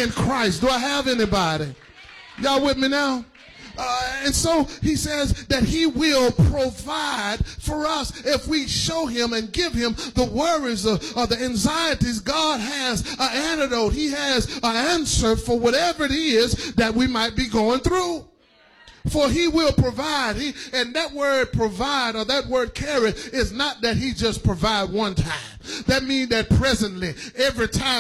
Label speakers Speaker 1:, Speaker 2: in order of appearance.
Speaker 1: in Christ. Do I have anybody? Y'all with me now? And so he says that he will provide for us if we show him and give him the worries or the anxieties. God has an antidote. He has an answer for whatever it is that we might be going through. For he will provide. And that word provide or that word carry is not that he just provide one time. That means that presently, every time